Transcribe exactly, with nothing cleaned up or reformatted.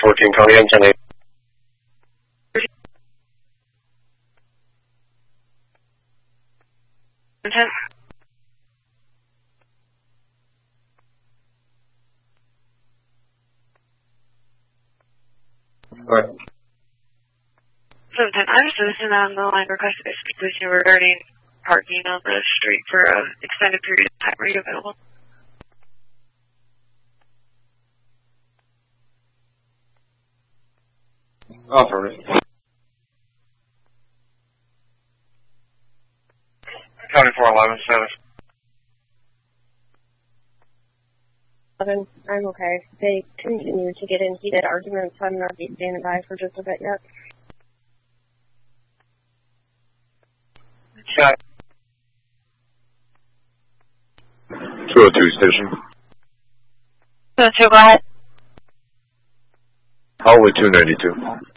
fourteen, calling in ten eight. ten. Right. seven ten, I'm a citizen on the line requested to speak with you regarding parking on the street for an extended period of time. Are you available? Affirmative. County four eleven, status. eleven, I'm okay. They continue to get in heated arguments, so I'm going to be standing by for just a bit yet. Check. two oh two station. two oh two, go ahead. Hallway two ninety-two.